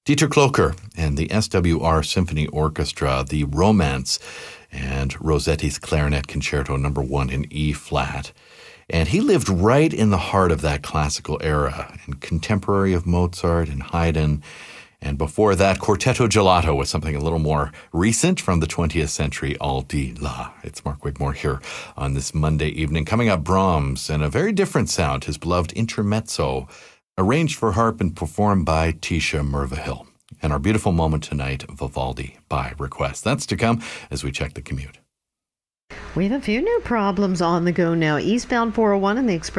Dieter Kloker and the SWR Symphony Orchestra, the Romance, and Rossetti's Clarinet Concerto No. 1 in E-flat. And he lived right in the heart of that classical era, and contemporary of Mozart and Haydn. And before that, Quartetto Gelato was something a little more recent from the 20th century, All di là. It's Mark Wigmore here on this Monday evening. Coming up, Brahms, and a very different sound, his beloved Intermezzo, arranged for harp and performed by Tisha Mervahill. And our beautiful moment tonight, Vivaldi by request. That's to come as we check the commute. We have a few new problems on the go now. Eastbound 401 and the Express